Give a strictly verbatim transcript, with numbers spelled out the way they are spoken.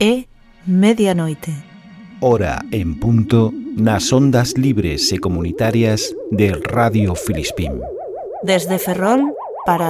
É medianoite. Hora en punto nas ondas libres e comunitarias de Radio Filispín. Desde Ferrol